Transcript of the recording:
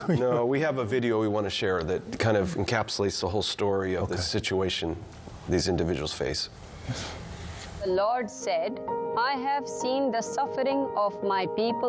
No, we have a video we want to share that kind of encapsulates the whole story of the situation these individuals face. The Lord said, I have seen the suffering of my people